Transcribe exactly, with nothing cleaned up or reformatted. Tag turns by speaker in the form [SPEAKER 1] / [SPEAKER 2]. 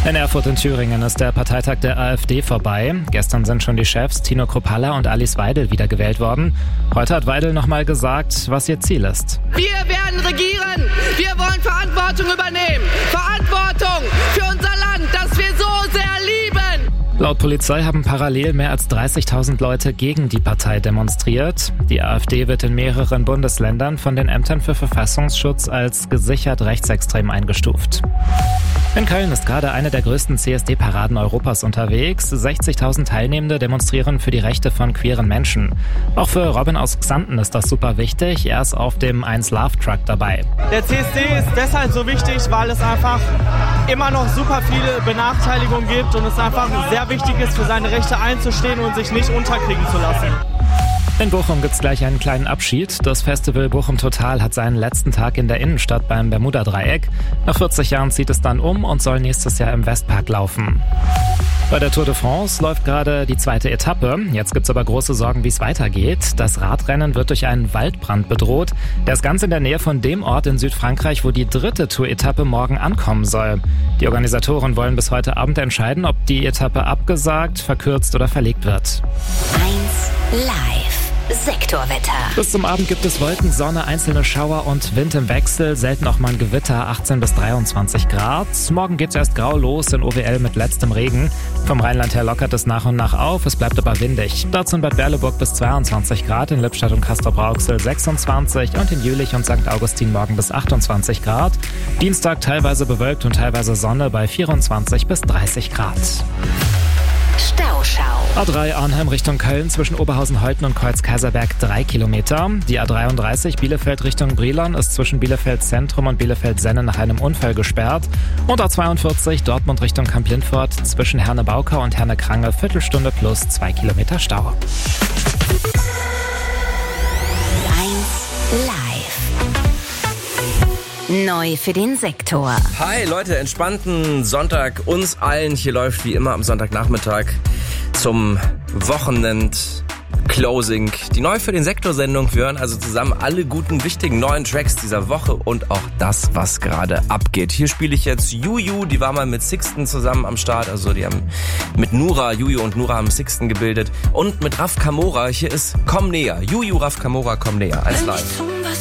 [SPEAKER 1] In Erfurt in Thüringen ist der Parteitag der AfD vorbei. Gestern sind schon die Chefs Tino Kruppalla und Alice Weidel wiedergewählt worden. Heute hat Weidel nochmal gesagt, was ihr Ziel ist.
[SPEAKER 2] Wir werden regieren. Wir wollen Verantwortung übernehmen. Verantwortung für unser Land, das wir so sehr lieben.
[SPEAKER 1] Laut Polizei haben parallel mehr als dreißigtausend Leute gegen die Partei demonstriert. Die AfD wird in mehreren Bundesländern von den Ämtern für Verfassungsschutz als gesichert rechtsextrem eingestuft. In Köln ist gerade eine der größten C S D-Paraden Europas unterwegs. sechzigtausend Teilnehmende demonstrieren für die Rechte von queeren Menschen. Auch für Robin aus Xanten ist das super wichtig. Er ist auf dem eins Love Truck dabei.
[SPEAKER 3] Der C S D ist deshalb so wichtig, weil es einfach immer noch super viele Benachteiligungen gibt und es einfach sehr wichtig ist, für seine Rechte einzustehen und sich nicht unterkriegen zu lassen.
[SPEAKER 1] In Bochum gibt's gleich einen kleinen Abschied. Das Festival Bochum Total hat seinen letzten Tag in der Innenstadt beim Bermuda-Dreieck. Nach vierzig Jahren zieht es dann um und soll nächstes Jahr im Westpark laufen. Bei der Tour de France läuft gerade die zweite Etappe. Jetzt gibt's aber große Sorgen, wie es weitergeht. Das Radrennen wird durch einen Waldbrand bedroht. Der ist ganz in der Nähe von dem Ort in Südfrankreich, wo die dritte Tour-Etappe morgen ankommen soll. Die Organisatoren wollen bis heute Abend entscheiden, ob die Etappe abgesagt, verkürzt oder verlegt wird.
[SPEAKER 4] eins Live. Sektorwetter.
[SPEAKER 1] Bis zum Abend gibt es Wolken, Sonne, einzelne Schauer und Wind im Wechsel. Selten auch mal ein Gewitter, achtzehn bis dreiundzwanzig Grad. Morgen geht's erst grau los in O W L mit letztem Regen. Vom Rheinland her lockert es nach und nach auf, es bleibt aber windig. Dazu in Bad Berleburg bis zweiundzwanzig Grad, in Lippstadt und Castrop-Rauxel sechsundzwanzig und in Jülich und Sankt Augustin morgen bis achtundzwanzig Grad. Dienstag teilweise bewölkt und teilweise Sonne bei vierundzwanzig bis dreißig Grad.
[SPEAKER 4] Stauschau.
[SPEAKER 1] A drei Arnhem Richtung Köln zwischen Oberhausen-Holten und Kreuz-Kaiserberg drei Kilometer. Die A dreiunddreißig Bielefeld Richtung Brilon ist zwischen Bielefeld Zentrum und Bielefeld-Senne nach einem Unfall gesperrt. Und A zweiundvierzig Dortmund Richtung Kamp-Lindfort zwischen Herne-Baukau und Herne-Krange Viertelstunde plus zwei Kilometer Stau.
[SPEAKER 4] eins Live. Neu für den Sektor.
[SPEAKER 5] Hi Leute, entspannten Sonntag uns allen. Hier läuft wie immer am Sonntagnachmittag zum Wochenend-Closing die Neu für den Sektor-Sendung. Wir hören also zusammen alle guten, wichtigen neuen Tracks dieser Woche und auch das, was gerade abgeht. Hier spiele ich jetzt Juju, die war mal mit Sixten zusammen am Start. Also die haben mit Nura, Juju und Nura haben Sixten gebildet. Und mit Raf Kamora, hier ist Komm näher. Juju, Raf Kamora, Komm näher. Eins live.